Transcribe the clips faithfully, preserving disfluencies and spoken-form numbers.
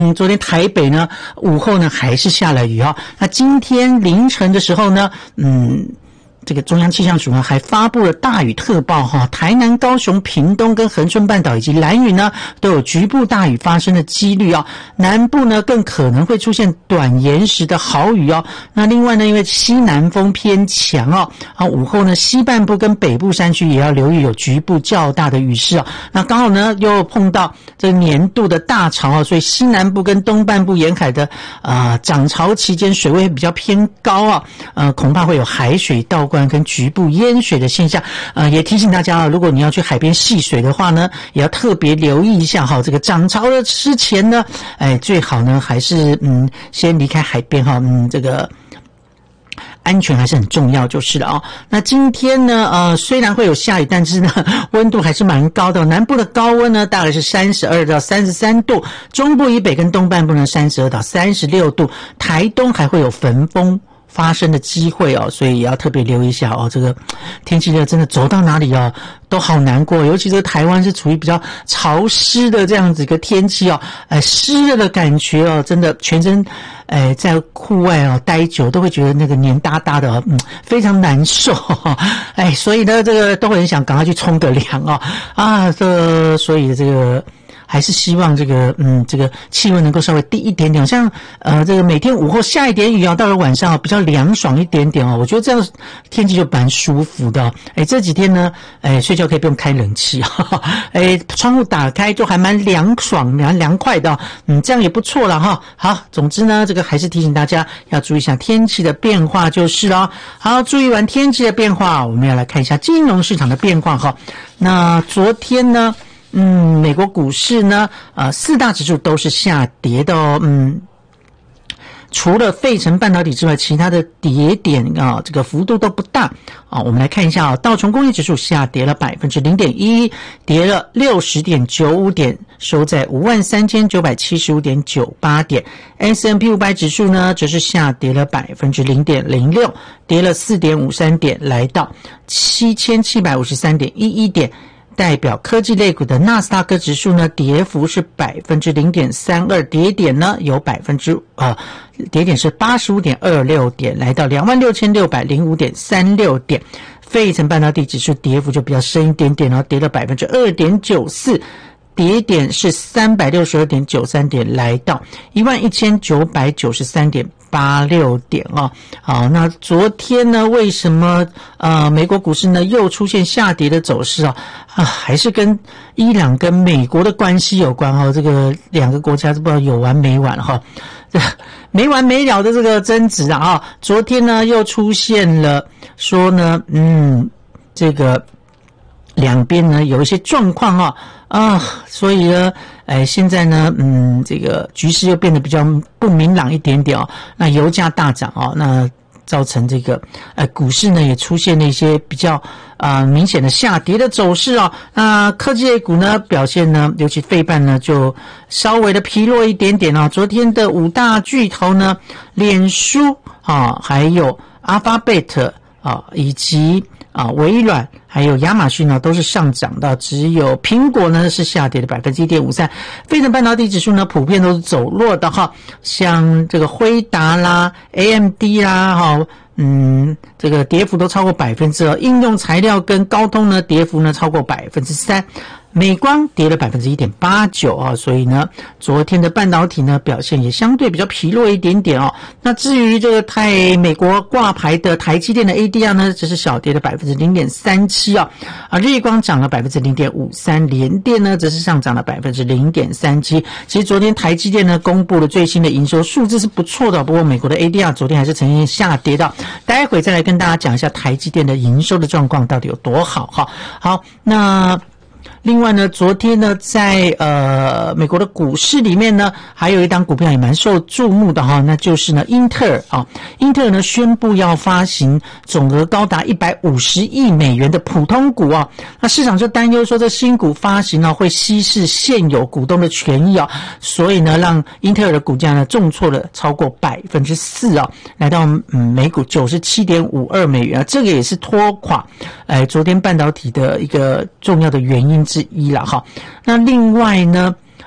嗯，昨天台北呢午后呢还是下了雨啊。那今天凌晨的时候呢，嗯。这个中央气象署呢还发布了大雨特报哈，台南、高雄、屏东跟恒春半岛以及兰屿呢都有局部大雨发生的几率啊。南部呢更可能会出现短延时的豪雨哦。那另外呢，因为西南风偏强哦，啊午后呢西半部跟北部山区也要留意有局部较大的雨势哦。那刚好呢又碰到这个年度的大潮哦，所以西南部跟东半部沿海的呃涨潮期间水位比较偏高啊，呃恐怕会有海水倒灌跟局部淹水的现象，呃，也提醒大家啊，如果你要去海边戏水的话呢，也要特别留意一下哈。这个涨潮的之前呢，哎，最好呢还是嗯先离开海边哈，嗯，这个安全还是很重要就是了啊。那今天呢，呃，虽然会有下雨，但是呢，温度还是蛮高的。南部的高温呢，大概是三十二到三十三度，中部以北跟东半部呢，三十二到三十六度，台东还会有焚风发生的机会哦，所以也要特别留意一下哦。这个天气热真的走到哪里哦都好难过，尤其这个台湾是处于比较潮湿的这样子一个天气哦，呃湿热的感觉哦，真的全身呃在户外哦待久都会觉得那个黏哒哒的哦，嗯非常难受哦，哎，所以呢这个都会很想赶快去冲个凉哦啊，这所以这个。还是希望这个嗯这个气温能够稍微低一点点，像呃这个每天午后下一点雨啊，到了晚上比较凉爽一点点哦，我觉得这样天气就蛮舒服的。哎，这几天呢，哎睡觉可以不用开冷气哈，哎窗户打开就还蛮凉爽、蛮凉快的，嗯这样也不错了哈。好，总之呢，这个还是提醒大家要注意一下天气的变化就是了。好，注意完天气的变化，我们要来看一下金融市场的变化哈。那昨天呢？嗯，美国股市呢，呃，四大指数都是下跌的哦。嗯，除了费城半导体之外，其他的跌点啊，这个幅度都不大啊。我们来看一下啊，道琼工业指数下跌了百分之零点一，跌了六十点九五点，收在五万三千九百七十五点九八点。S and P 五百指数呢，则是下跌了百分之零点零六，跌了四点五三点，来到七千七百五十三点一一点。代表科技类股的纳斯达克指数呢，跌幅是百分之零点三二，跌点呢有百分之呃，跌点是八十五点二六点，来到两万六千六百零五点三六点。费城半导体指数跌幅就比较深一点点哦，跌了百分之二点九四。跌点是三百六十二点九三点，来到一万一千九百九十三点八六点哦。好，那昨天呢，为什么呃美国股市呢又出现下跌的走势啊？啊，还是跟伊朗跟美国的关系有关哦。这个两个国家不知道有完没完哈，这没完没了的这个争执啊。啊昨天呢又出现了说呢，嗯，这个两边呢有一些状况啊。啊，所以呢，哎，现在呢，嗯，这个局势又变得比较不明朗一点点哦。那油价大涨哦，那造成这个呃股市呢也出现了一些比较啊、呃、明显的下跌的走势哦。那科技类股呢表现呢，尤其费半呢就稍微的疲弱一点点哦。昨天的五大巨头呢，脸书啊，还有 Alphabet 啊，以及啊微软。还有亚马逊呢都是上涨的，只有苹果呢是下跌的 百分之一点五三。费城半导体指数呢普遍都是走弱的哈，像这个辉达啦、A M D 啦哈，嗯，这个跌幅都超过百分之二。应用材料跟高通呢跌幅呢超过百分之三。美光跌了 百分之一点八九 啊，所以呢，昨天的半导体呢表现也相对比较疲弱一点点哦。那至于这个台美国挂牌的台积电的 A D R 呢，只是小跌了 百分之零点三七 啊，啊，日光涨了 百分之零点五三， 联电呢则是上涨了 百分之零点三七。其实昨天台积电呢公布了最新的营收数字是不错的，不过美国的 A D R 昨天还是呈现下跌的。待会再来跟大家讲一下台积电的营收的状况到底有多好哈。好，那另外呢，昨天呢，在呃美国的股市里面呢，还有一档股票也蛮受注目的哈，那就是呢英特尔啊，英特尔呢宣布要发行总额高达一百五十亿美元的普通股啊，那市场就担忧说这新股发行呢会稀释现有股东的权益啊，所以呢让英特尔的股价呢重挫了超过百分之四啊，来到嗯每股 九十七点五二美元啊，这个也是拖垮哎昨天半导体的一个重要的原因之一啦哈。那另外呢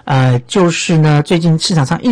呃，就是呢，最近市场上一